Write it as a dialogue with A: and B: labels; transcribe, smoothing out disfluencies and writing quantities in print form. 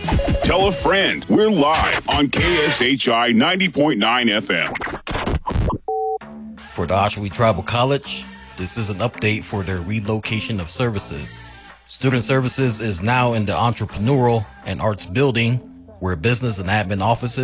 A: Tell a friend. We're live on KSHI 90.9 FM.
B: For the Oshawa Tribal College, this is an update for their relocation of services. Student Services is now in the Entrepreneurial and Arts Building, where business and admin offices